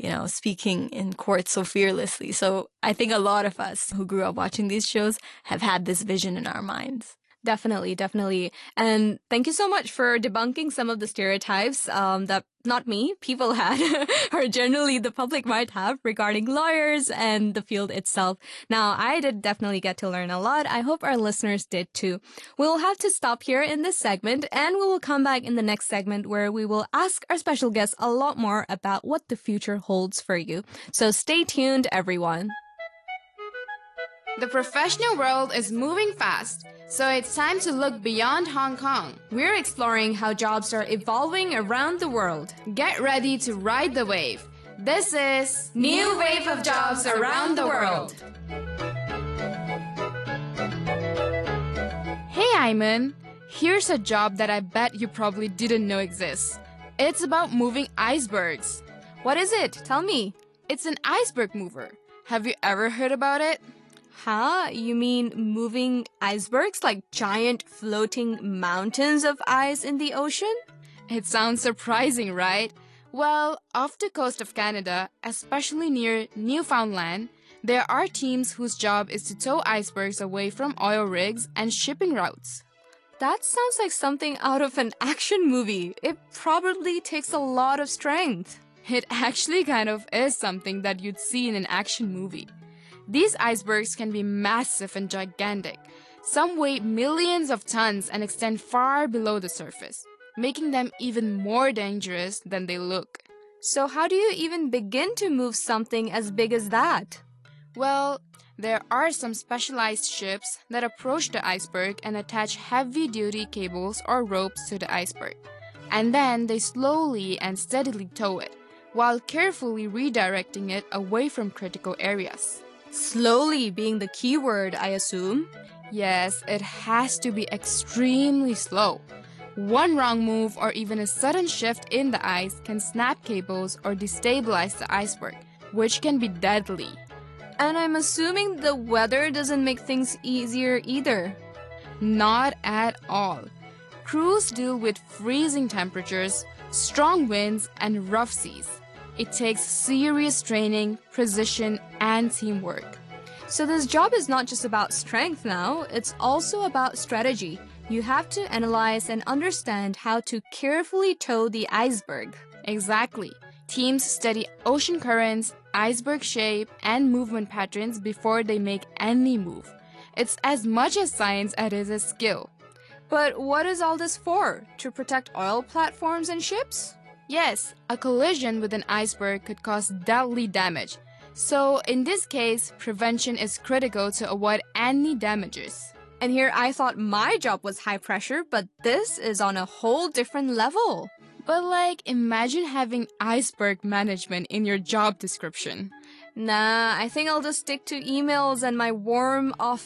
speaking in court so fearlessly. So I think a lot of us who grew up watching these shows have had this vision in our minds. Definitely, definitely. And thank you so much for debunking some of the stereotypes that not me, people had, or generally the public might have regarding lawyers and the field itself. Now, I did definitely get to learn a lot. I hope our listeners did too. We'll have to stop here in this segment, and we will come back in the next segment where we will ask our special guests a lot more about what the future holds for you. So stay tuned, everyone. The professional world is moving fast, so it's time to look beyond Hong Kong. We're exploring how jobs are evolving around the world. Get ready to ride the wave. This is New Wave of Jobs Around the World. Hey Ayman, here's a job that I bet you probably didn't know exists. It's about moving icebergs. What is it? Tell me. It's an iceberg mover. Have you ever heard about it? Huh? You mean moving icebergs like giant floating mountains of ice in the ocean? It sounds surprising, right? Well, off the coast of Canada, especially near Newfoundland, there are teams whose job is to tow icebergs away from oil rigs and shipping routes. That sounds like something out of an action movie. It probably takes a lot of strength. It actually kind of is something that you'd see in an action movie. These icebergs can be massive and gigantic. Some weigh millions of tons and extend far below the surface, making them even more dangerous than they look. So how do you even begin to move something as big as that? Well, there are some specialized ships that approach the iceberg and attach heavy-duty cables or ropes to the iceberg. And then they slowly and steadily tow it, while carefully redirecting it away from critical areas. Slowly being the key word, I assume. Yes, it has to be extremely slow. One wrong move or even a sudden shift in the ice can snap cables or destabilize the iceberg, which can be deadly. And I'm assuming the weather doesn't make things easier either. Not at all. Crews deal with freezing temperatures, strong winds, and rough seas. It takes serious training, precision, and teamwork. So this job is not just about strength now, it's also about strategy. You have to analyze and understand how to carefully tow the iceberg. Exactly. Teams study ocean currents, iceberg shape, and movement patterns before they make any move. It's as much a science as it is a skill. But what is all this for? To protect oil platforms and ships? Yes, a collision with an iceberg could cause deadly damage. So, in this case, prevention is critical to avoid any damages. And here I thought my job was high pressure, but this is on a whole different level. But imagine having iceberg management in your job description. Nah, I think I'll just stick to emails and my warm, off